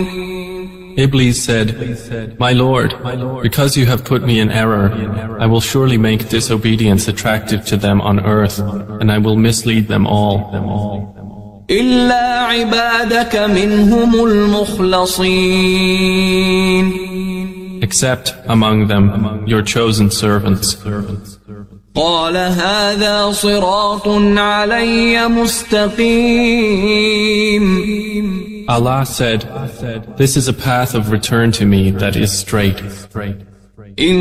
Iblis said, My Lord, because you have put me in error, I will surely make disobedience attractive to them on earth, and I will mislead them all. إلا عبادك منهم المخلصين. Except among them your chosen servants. قال هذا صراط علي مستقيم. Allah said, This is a path of return to me that is straight.